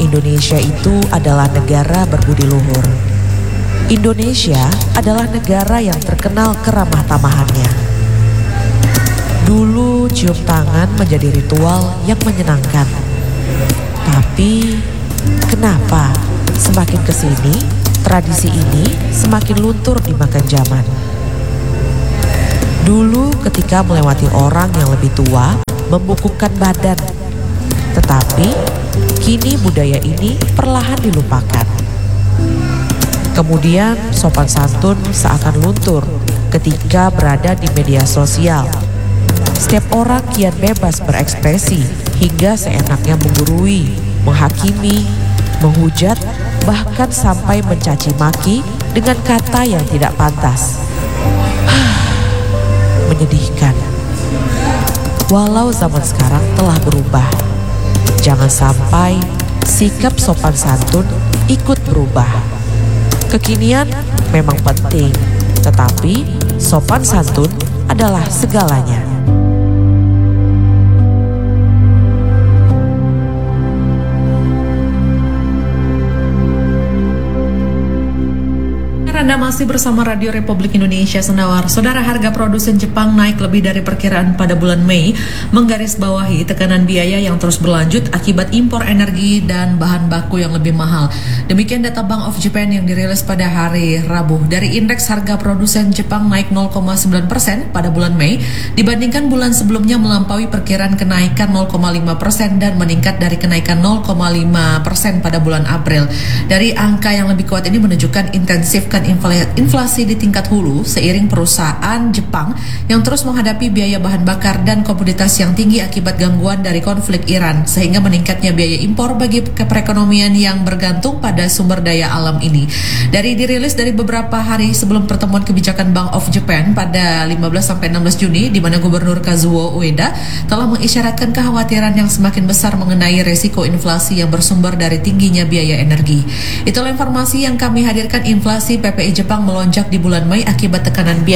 Indonesia itu adalah negara berbudi luhur. Indonesia adalah negara yang terkenal keramah tamahannya. Dulu cium tangan menjadi ritual yang menyenangkan. Tapi kenapa semakin kesini tradisi ini semakin luntur dimakan zaman? Dulu ketika melewati orang yang lebih tua membungkukkan badan. Tetapi kini budaya ini perlahan dilupakan. Kemudian sopan santun seakan luntur ketika berada di media sosial. Setiap orang kian bebas berekspresi hingga seenaknya menggurui, menghakimi, menghujat, bahkan sampai mencaci maki dengan kata yang tidak pantas. Menyedihkan. Walau zaman sekarang telah berubah, jangan sampai sikap sopan santun ikut berubah. Kekinian memang penting, tetapi sopan santun adalah segalanya. Anda masih bersama Radio Republik Indonesia Senawar. Saudara, harga produsen Jepang naik lebih dari perkiraan pada bulan Mei, menggarisbawahi tekanan biaya yang terus berlanjut akibat impor energi dan bahan baku yang lebih mahal. Demikian data Bank of Japan yang dirilis pada hari Rabu. Dari indeks harga produsen Jepang naik 0,9% pada bulan Mei, dibandingkan bulan sebelumnya melampaui perkiraan kenaikan 0,5% dan meningkat dari kenaikan 0,5% pada bulan April. Dari angka yang lebih kuat ini menunjukkan intensifkan inflasi di tingkat hulu seiring perusahaan Jepang yang terus menghadapi biaya bahan bakar dan komoditas yang tinggi akibat gangguan dari konflik Iran, sehingga meningkatnya biaya impor bagi perekonomian yang bergantung pada sumber daya alam ini. Dirilis dari beberapa hari sebelum pertemuan kebijakan Bank of Japan pada 15-16 Juni, di mana Gubernur Kazuo Ueda telah mengisyaratkan kekhawatiran yang semakin besar mengenai resiko inflasi yang bersumber dari tingginya biaya energi. Itulah informasi yang kami hadirkan. Inflasi PPI Jepang melonjak di bulan Mei akibat tekanan biaya